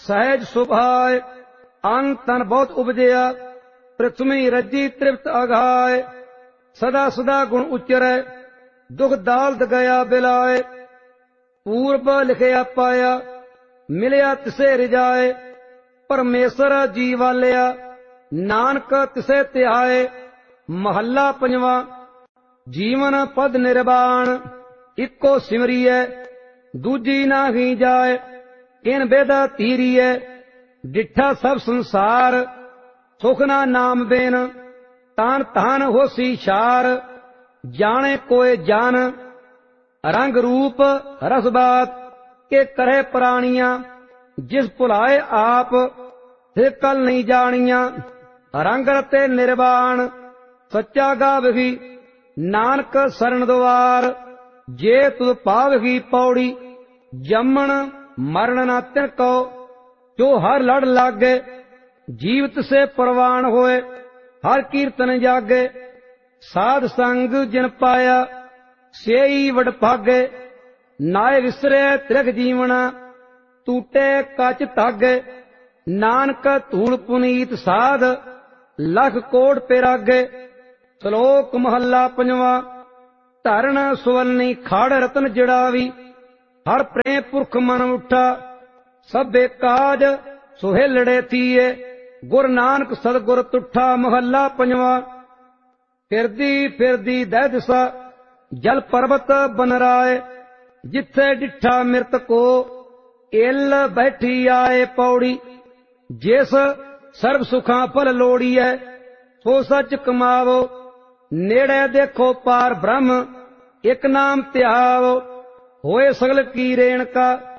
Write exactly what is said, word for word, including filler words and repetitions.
सहज सुभाय अंग तन बहुत उपजया पृथ्वी रजी तृप्त अघाय सदा सदा गुण उच्चरै दुख दालत गया बिलाए पूर्व लिखिया पाया मिलिया तिसे रिजाए परमेश्वर जी वालिया नानक तिसे तिहाए महला पंजवा जीवन पद निर्वाण इको सिमरिए दूजी ना ही जाए किन बेदा तीरिए डिठा सब संसार सुख ना नाम बेन तान तान होसी शार जाने कोय जान रंग रूप रसबात के करे प्राणिया जिस भुलाए आप थे कल नहीं जानिया रंग रते निर्वाण सच्चा गावगी नानक शरण द्वार जे तुद पावगी पौड़ी जमन मरण ना तिनको जो हर लड़ लागे जीवित से प्रवान होए हर कीर्तन जागे साध संग जिन पाया सेई वडभागे नाय विसरे त्रिख जीवना टूटे कच धागे नानक धूल पुनीत साध लख कोट पेरागे श्लोक महला पंजवा धरण सुवलनी खाड़ रतन जड़ावी हर प्रेम पुरख मन उठा सभे काज सुहेलड़े थीए गुर नानक सतगुर तुठा महला पंजवा फिरदी फिरदी दै दिशा जल पर्वत बनराए जिथे डिठा मिरत को इल बैठी आए पौड़ी जिस सर्व सुखा फल लोड़ीए सो सच कमावो नेड़े देखो पार ब्रह्म एक नाम त्यावो होए सगल की रेणका